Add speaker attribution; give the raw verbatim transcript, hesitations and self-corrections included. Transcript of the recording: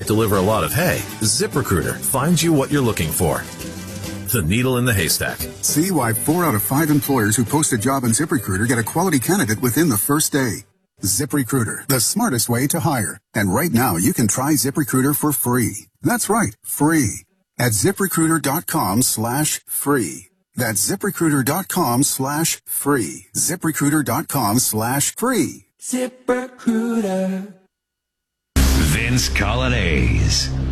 Speaker 1: deliver a lot of hay, ZipRecruiter finds you what you're looking for. The needle in the haystack.
Speaker 2: See why four out of five employers who post a job in ZipRecruiter get a quality candidate within the first day. ZipRecruiter, the smartest way to hire. And right now, you can try ZipRecruiter for free. That's right, free. At ZipRecruiter.com slash free. That's ZipRecruiter.com slash free. ZipRecruiter.com slash free.
Speaker 3: ZipRecruiter.
Speaker 4: Vince Colonnese.